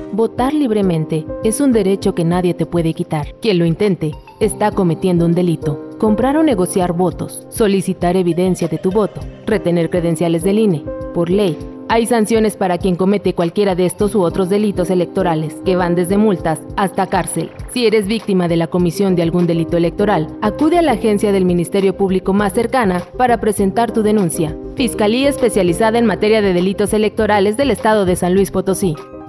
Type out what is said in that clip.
Votar libremente es un derecho que nadie te puede quitar. Quien lo intente está cometiendo un delito. Comprar o negociar votos, solicitar evidencia de tu voto, retener credenciales del INE. Por ley, hay sanciones para quien comete cualquiera de estos u otros delitos electorales, que van desde multas hasta cárcel. Si eres víctima de la comisión de algún delito electoral, acude a la agencia del Ministerio Público más cercana para presentar tu denuncia. Fiscalía Especializada en Materia de Delitos Electorales del Estado de San Luis Potosí.